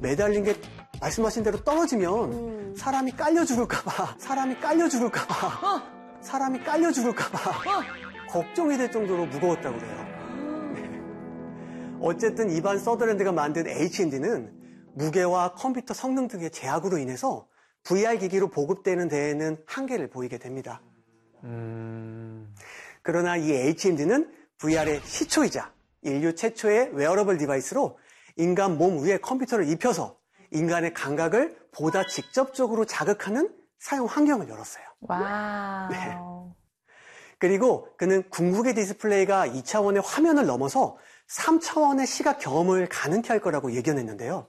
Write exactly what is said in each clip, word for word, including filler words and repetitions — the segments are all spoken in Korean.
매달린 게 말씀하신 대로 떨어지면 음. 사람이 깔려 죽을까봐, 사람이 깔려 죽을까봐, 어? 사람이 깔려 죽을까봐 어? 걱정이 될 정도로 무거웠다고 그래요. 네. 어쨌든 이반 서더랜드가 만든 에이치엠디는 무게와 컴퓨터 성능 등의 제약으로 인해서 브이알 기기로 보급되는 데에는 한계를 보이게 됩니다. 음... 그러나 이 에이치엠디는 브이알의 시초이자 인류 최초의 웨어러블 디바이스로 인간 몸 위에 컴퓨터를 입혀서 인간의 감각을 보다 직접적으로 자극하는 사용 환경을 열었어요. 와우. 네. 그리고 그는 궁극의 디스플레이가 이 차원의 화면을 넘어서 삼 차원의 시각 경험을 가능케 할 거라고 예견했는데요.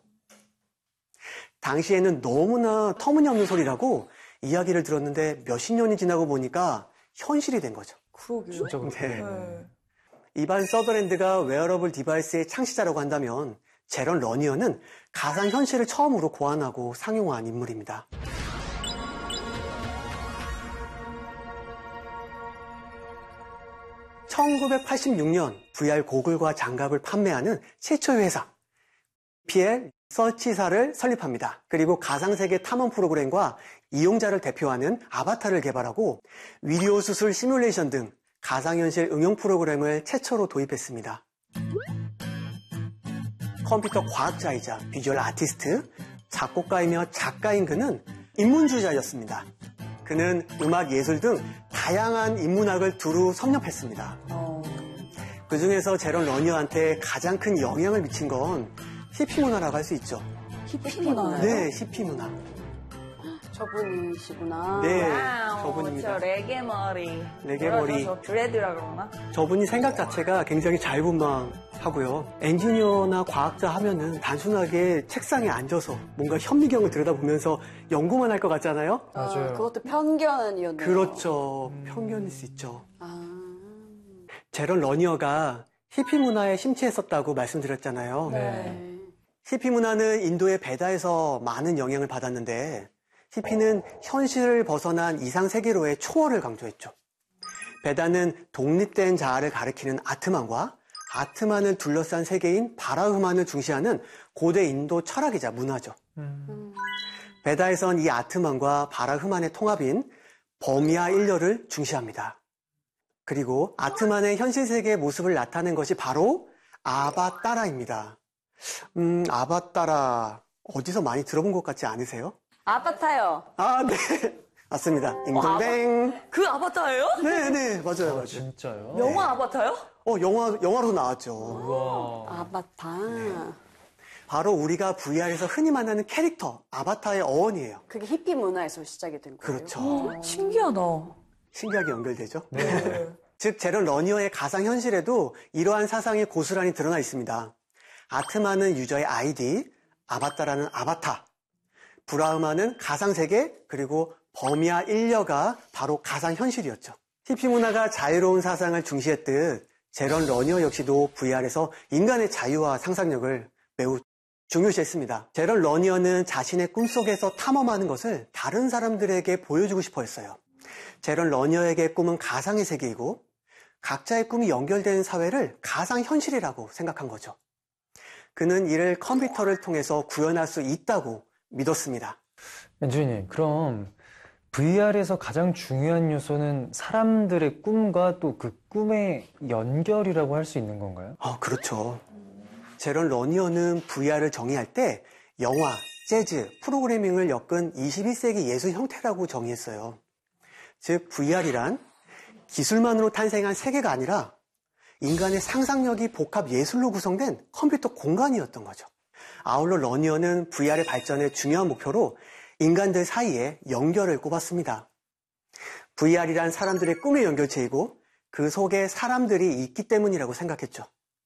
당시에는 너무나 터무니없는 소리라고 이야기를 들었는데 몇십 년이 지나고 보니까 현실이 된 거죠. 그러게요. 진짜 네. 네. 이반 서더랜드가 웨어러블 디바이스의 창시자라고 한다면 제런 러니어는 가상현실을 처음으로 고안하고 상용화한 인물입니다. 천구백팔십육 년 브이알 고글과 장갑을 판매하는 최초의 회사 피엘 서치사를 설립합니다. 그리고 가상세계 탐험 프로그램과 이용자를 대표하는 아바타를 개발하고 위디오 수술 시뮬레이션 등 가상현실 응용 프로그램을 최초로 도입했습니다. 컴퓨터 과학자이자 비주얼 아티스트, 작곡가이며 작가인 그는 인문주의자였습니다. 그는 음악, 예술 등 다양한 인문학을 두루 섭렵했습니다. 어... 그 중에서 제런 러니어한테 가장 큰 영향을 미친 건 히피 문화라고 할 수 있죠. 히피 문화요? 네, 히피 문화. 저분이시구나. 네, 와우, 저분입니다. 저 레게 머리. 레게 머리. 저 드레드라 그러나? 저분이 생각 자체가 굉장히 자유분방하고요. 엔지니어나 과학자 하면은 단순하게 책상에 앉아서 뭔가 현미경을 들여다보면서 연구만 할 것 같잖아요. 아, 맞아요. 그것도 편견이었네요. 그렇죠. 음... 편견일 수 있죠. 아... 제런 러니어가 히피 문화에 심취했었다고 말씀드렸잖아요. 네. 히피 문화는 인도의 베다에서 많은 영향을 받았는데 히피는 현실을 벗어난 이상세계로의 초월을 강조했죠. 베다는 독립된 자아를 가리키는 아트만과 아트만을 둘러싼 세계인 바라흐만을 중시하는 고대 인도 철학이자 문화죠. 음. 베다에선 이 아트만과 바라흐만의 통합인 버미아 일려를 중시합니다. 그리고 아트만의 현실 세계의 모습을 나타낸 것이 바로 아바따라입니다. 음, 아바따라 어디서 많이 들어본 것 같지 않으세요? 아바타요. 아, 네. 맞습니다. 잉동댕. 어, 아바... 그 아바타예요? 네, 네. 맞아요, 맞아요. 진짜요? 영화 아바타요? 어, 영화, 영화로 나왔죠. 우와. 아바타. 네. 바로 우리가 브이알에서 흔히 만나는 캐릭터, 아바타의 어원이에요. 그게 히피 문화에서 시작이 된 거예요? 그렇죠. 오, 신기하다. 신기하게 연결되죠? 네. 즉, 제런 러니어의 가상현실에도 이러한 사상이 고스란히 드러나 있습니다. 아트만은 유저의 아이디, 아바타라는 아바타, 브라흐마는 가상세계, 그리고 버미아 일려가 바로 가상현실이었죠. 히피 문화가 자유로운 사상을 중시했듯 제런 러니어 역시도 브이알에서 인간의 자유와 상상력을 매우 중요시했습니다. 제런 러니어는 자신의 꿈속에서 탐험하는 것을 다른 사람들에게 보여주고 싶어 했어요. 제런 러니어에게 꿈은 가상의 세계이고 각자의 꿈이 연결된 사회를 가상현실이라고 생각한 거죠. 그는 이를 컴퓨터를 통해서 구현할 수 있다고 믿었습니다. 엔지님, 그럼 브이알에서 가장 중요한 요소는 사람들의 꿈과 또 그 꿈의 연결이라고 할 수 있는 건가요? 아, 그렇죠. 제런 러니어는 브이알을 정의할 때 영화, 재즈, 프로그래밍을 엮은 이십일 세기 예술 형태라고 정의했어요. 즉, 브이알이란 기술만으로 탄생한 세계가 아니라 인간의 상상력이 복합 예술로 구성된 컴퓨터 공간이었던 거죠. 아울러 러니어는 브이알의 발전의 중요한 목표로 인간들 사이에 연결을 꼽았습니다. 브이알이란 사람들의 꿈의 연결체이고 그 속에 사람들이 있기 때문이라고 생각했죠.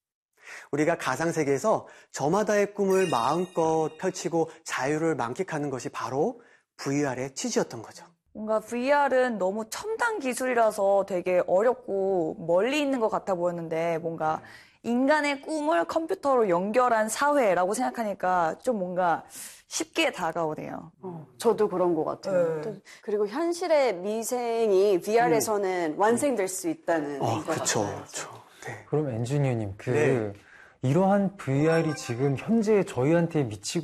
우리가 가상세계에서 저마다의 꿈을 마음껏 펼치고 자유를 만끽하는 것이 바로 브이알의 취지였던 거죠. 뭔가 브이알은 너무 첨단 기술이라서 되게 어렵고 멀리 있는 것 같아 보였는데 뭔가 인간의 꿈을 컴퓨터로 연결한 사회라고 생각하니까 좀 뭔가 쉽게 다가오네요. 어, 저도 그런 것 같아요. 네. 그리고 현실의 미생이 브이알에서는 음. 완성될 수 있다는 어, 것 그렇죠. 같아요. 그렇죠. 네. 그럼 엔지니어님, 그 네. 이러한 브이알이 지금 현재 저희한테 미치고